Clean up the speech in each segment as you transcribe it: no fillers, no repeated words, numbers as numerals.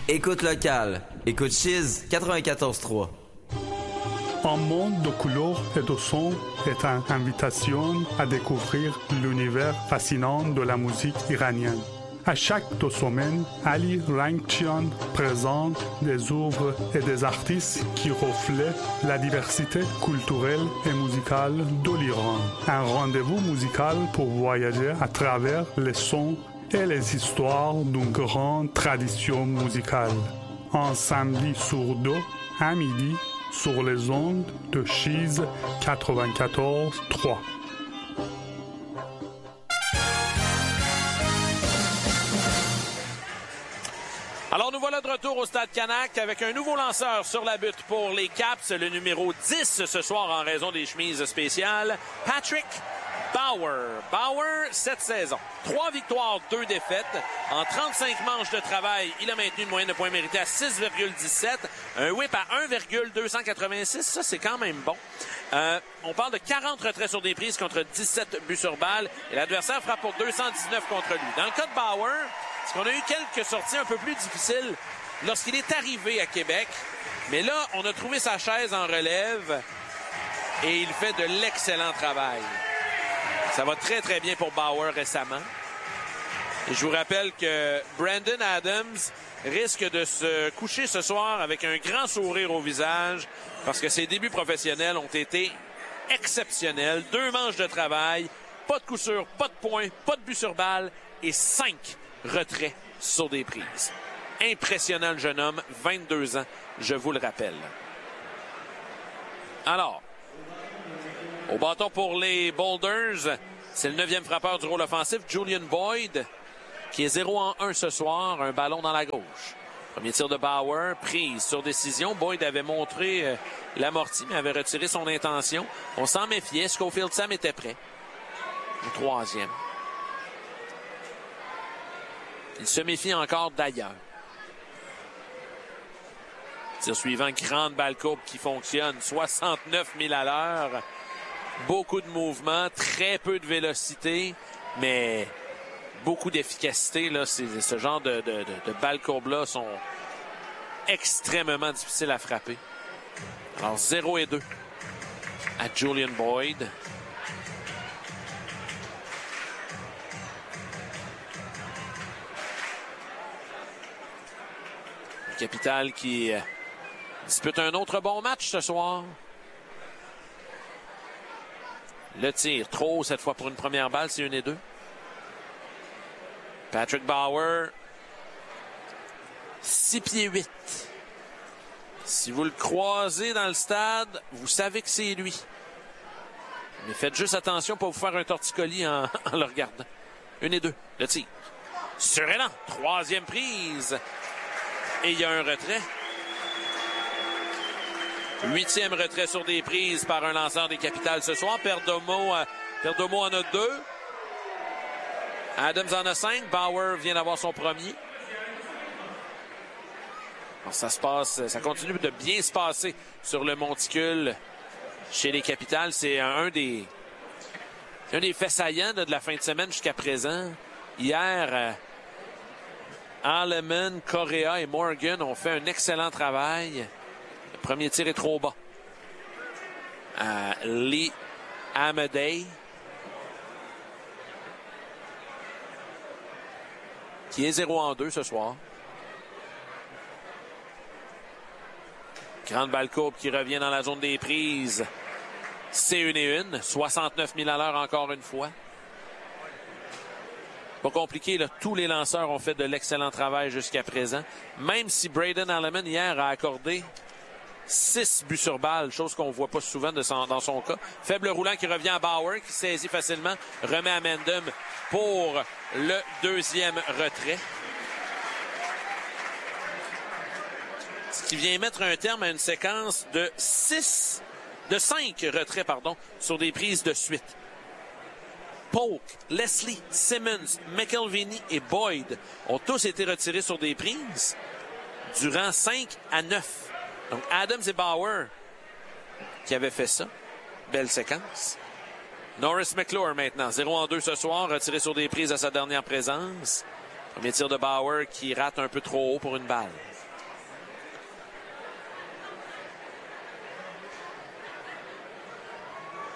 Écoute locale. Écoute Chiz 94.3. Un monde de couleurs et de sons est une invitation à découvrir l'univers fascinant de la musique iranienne. À chaque 2 semaines, Ali Rangchian présente des œuvres et des artistes qui reflètent la diversité culturelle et musicale de l'Iran. Un rendez-vous musical pour voyager à travers les sons et les histoires d'une grande tradition musicale. Un samedi sur 2, à midi, sur les ondes de Chiz 94.3. Alors, nous voilà de retour au Stade Canac avec un nouveau lanceur sur la butte pour les Caps, le numéro 10 ce soir en raison des chemises spéciales, Patrick Bauer. Bauer, cette saison, 3 victoires, 2 défaites. En 35 manches de travail, il a maintenu une moyenne de points mérités à 6,17. Un whip à 1,286. Ça, c'est quand même bon. On parle de 40 retraits sur des prises contre 17 buts sur balle. Et l'adversaire frappe pour 219 contre lui. Dans le cas de Bauer, est-ce qu'on a eu quelques sorties un peu plus difficiles lorsqu'il est arrivé à Québec. Mais là, on a trouvé sa chaise en relève et il fait de l'excellent travail. Ça va très, très bien pour Bauer récemment. Et je vous rappelle que Brandon Adams risque de se coucher ce soir avec un grand sourire au visage parce que ses débuts professionnels ont été exceptionnels. 2 manches de travail, pas de coup sûr, pas de points, pas de but sur balle et 5 retraits sur des prises. Impressionnant le jeune homme, 22 ans, je vous le rappelle. Alors, au bâton pour les Boulders, c'est le 9e frappeur du rôle offensif, Julian Boyd, qui est 0-1 ce soir, un ballon dans la gauche. Premier tir de Bauer, prise sur décision. Boyd avait montré l'amorti, mais avait retiré son intention. On s'en méfiait. Schofield Sam était prêt. Le 3e. Il se méfie encore d'ailleurs. Tir suivant, grande balle courbe qui fonctionne. 69 000 à l'heure. Beaucoup de mouvement, très peu de vélocité, mais beaucoup d'efficacité. Là, ce genre de balles courbes-là sont extrêmement difficiles à frapper. Alors, 0-2 à Julian Boyd. Le Capital qui dispute un autre bon match ce soir. Le tir, trop cette fois pour une première balle, c'est 1-2. Patrick Bauer, 6 pieds 8. Si vous le croisez dans le stade, vous savez que c'est lui. Mais faites juste attention pour vous faire un torticolis en le regardant. 1-2, le tir. Sur élan, 3e prise. Et il y a un retrait. 8e retrait sur des prises par un lanceur des Capitals ce soir. Perdomo en a 2. Adams en a 5. Bauer vient d'avoir son premier. Alors ça continue de bien se passer sur le monticule chez les Capitals. C'est un des faits saillants de la fin de semaine jusqu'à présent. Hier, Alleman, Correa et Morgan ont fait un excellent travail. Le premier tir est trop bas. Lee Amadei, qui est 0-2 ce soir. Grande balle courbe qui revient dans la zone des prises. C'est 1-1. 69 000 à l'heure encore une fois. Pas compliqué, là. Tous les lanceurs ont fait de l'excellent travail jusqu'à présent. Même si Braden Alleman hier a accordé 6 buts sur balle, chose qu'on ne voit pas souvent dans son cas. Faible roulant qui revient à Bauer, qui saisit facilement, remet à Mendham pour le 2e retrait. Ce qui vient mettre un terme à une séquence de 5 retraits, sur des prises de suite. Polk, Leslie, Simmons, McElveny et Boyd ont tous été retirés sur des prises durant 5 à 9. Donc, Adams et Bauer qui avaient fait ça. Belle séquence. Norris McClure maintenant. 0-2 ce soir, retiré sur des prises à sa dernière présence. Premier tir de Bauer qui rate un peu trop haut pour une balle.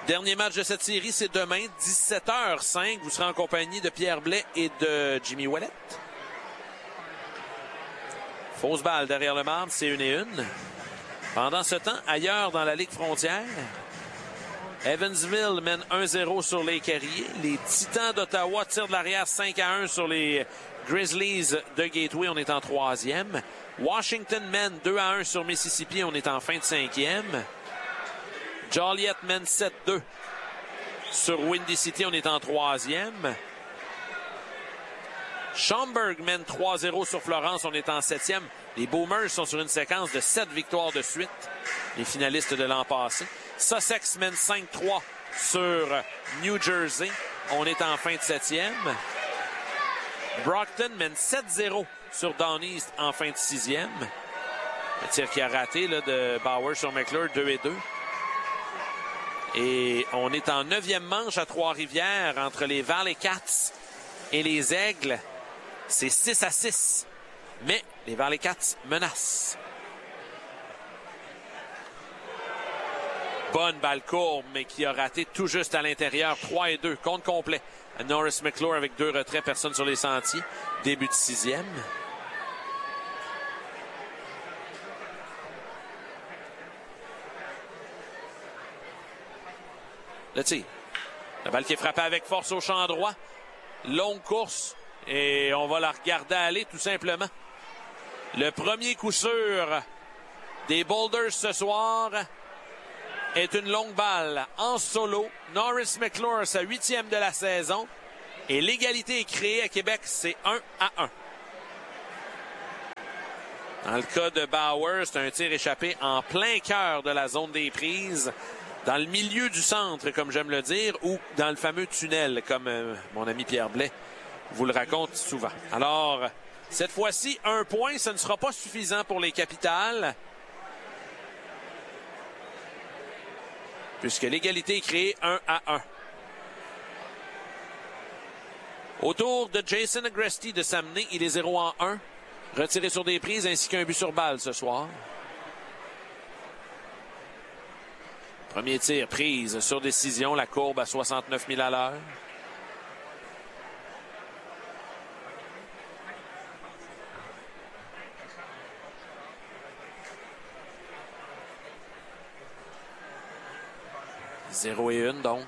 Dernier match de cette série, c'est demain, 17h05. Vous serez en compagnie de Pierre Blais et de Jimmy Ouellet. Fausse balle derrière le marbre, c'est 1-1. Pendant ce temps, ailleurs dans la Ligue frontière, Evansville mène 1-0 sur les Carriers. Les Titans d'Ottawa tirent de l'arrière 5-1 sur les Grizzlies de Gateway. On est en 3e. Washington mène 2-1 sur Mississippi. On est en fin de 5e. Joliet mène 7-2 sur Windy City. On est en 3e. Schaumburg mène 3-0 sur Florence. On est en 7e. Les Boomers sont sur une séquence de 7 victoires de suite. Les finalistes de l'an passé. Sussex mène 5-3 sur New Jersey. On est en fin de 7e. Brockton mène 7-0 sur Down East en fin de 6e. Le tir qui a raté là, de Bauer sur McClure, 2-2. Et on est en 9e manche à Trois-Rivières entre les Valley Cats et les Aigles. C'est 6-6. Mais les Valley Cats menacent. Bonne balle courbe, mais qui a raté tout juste à l'intérieur. 3-2, compte complet. Norris McClure avec 2 retraits, personne sur les sentiers. Début de 6e. Le tir. La balle qui est frappée avec force au champ droit. Longue course. Et on va la regarder aller tout simplement. Le premier coup sûr des Boulders ce soir est une longue balle en solo. Norris McClure, sa 8e de la saison. Et l'égalité est créée à Québec, c'est 1-1. Dans le cas de Bauer, c'est un tir échappé en plein cœur de la zone des prises. Dans le milieu du centre, comme j'aime le dire, ou dans le fameux tunnel, comme mon ami Pierre Blais vous le raconte souvent. Alors, cette fois-ci, 1 point, ce ne sera pas suffisant pour les Capitales. Puisque l'égalité est créée 1-1. Autour de Jason Agresti de s'amener, il est 0-1. Retiré sur des prises ainsi qu'un but sur balle ce soir. Premier tir, prise sur décision, la courbe à 69 000 à l'heure. « 0-1 donc.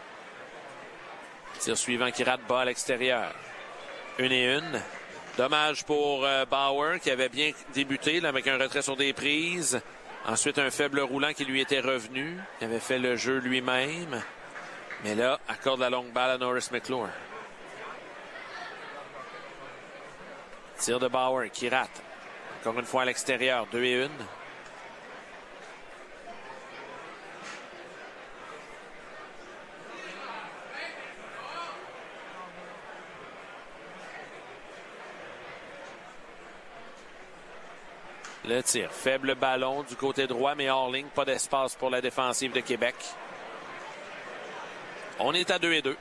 Tir suivant qui rate bas à l'extérieur. 1-1. Dommage pour Bauer qui avait bien débuté là, avec un retrait sur des prises. Ensuite, un faible roulant qui lui était revenu. Il avait fait le jeu lui-même. Mais là, accorde la longue balle à Norris McClure. Tir de Bauer qui rate. Encore une fois à l'extérieur. 2-1. Le tir. Faible ballon du côté droit, mais hors ligne. Pas d'espace pour la défensive de Québec. On est à 2-2.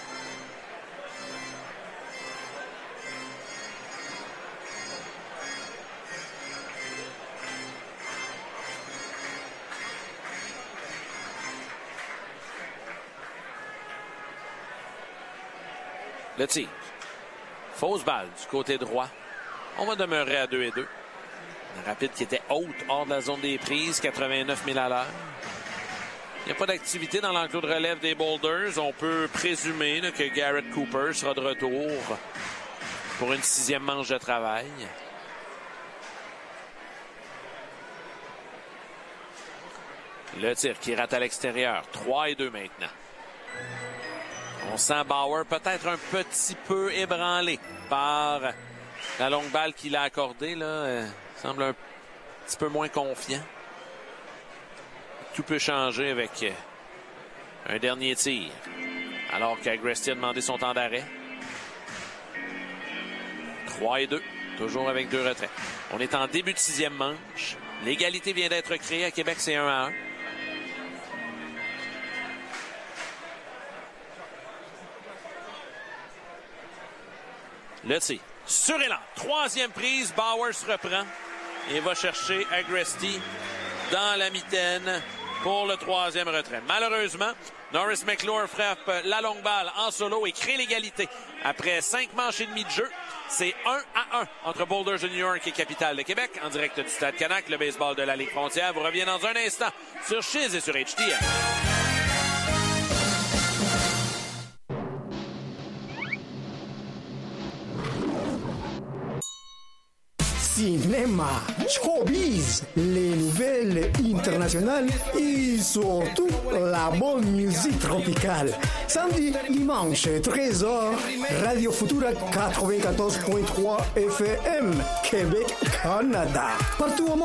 Le tir. Fausse balle du côté droit. On va demeurer à 2-2. Rapide qui était haute, hors de la zone des prises, 89 000 à l'heure. Il n'y a pas d'activité dans l'enclos de relève des Boulders. On peut présumer là, que Garrett Cooper sera de retour pour une 6e manche de travail. Le tir qui rate à l'extérieur. 3-2 maintenant. On sent Bauer peut-être un petit peu ébranlé par la longue balle qu'il a accordée. Là. Semble un petit peu moins confiant. Tout peut changer avec un dernier tir. Alors qu'Agresti a demandé son temps d'arrêt. 3-2. Toujours avec 2 retraits. On est en début de 6e manche. L'égalité vient d'être créée à Québec, c'est 1-1. Le tir. Sur élan. 3e prise. Bauer se reprend et va chercher Agresti dans la mitaine. pour le troisième retrait. Malheureusement, Norris McClure frappe la longue balle en solo et crée l'égalité. Après 5 manches et demie de jeu, c'est 1-1 entre Boulders de New York et Capitale de Québec. En direct du Stade Canac, le baseball de la Ligue Frontière vous revient dans un instant sur Chiz et sur HTM. Cinéma, showbiz, les nouvelles internationales et surtout la bonne musique tropicale. Samedi, dimanche, 13h, Radio Futura 94.3 FM, Québec, Canada. Partout au monde.